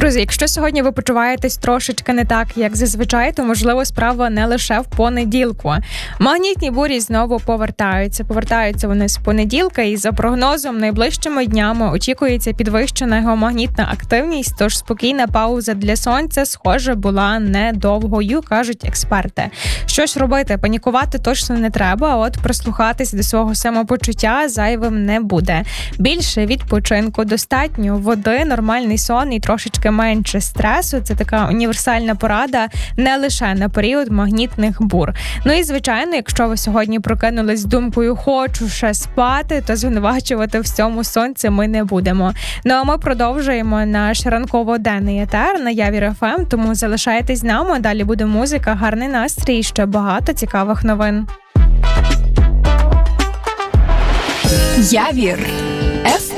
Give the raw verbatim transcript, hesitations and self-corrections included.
Друзі, якщо сьогодні ви почуваєтесь трошечки не так, як зазвичай, то, можливо, справа не лише в понеділку. Магнітні бурі знову повертаються. Повертаються вони з понеділка, і за прогнозом найближчими днями очікується підвищена геомагнітна активність, тож спокійна пауза для сонця, схоже, була недовгою, кажуть експерти. Що ж робити? Панікувати точно не треба, а от прислухатись до свого самопочуття зайвим не буде. Більше відпочинку, достатньо води, нормальний сон і трошечки менше стресу. Це така універсальна порада не лише на період магнітних бур. Ну і, звичайно, якщо ви сьогодні прокинулись з думкою «хочу ще спати», то звинувачувати в цьому сонце ми не будемо. Ну а ми продовжуємо наш ранково-денний етер на Явір еф ем, тому залишайтесь з нами, далі буде музика, гарний настрій і ще багато цікавих новин. Явір.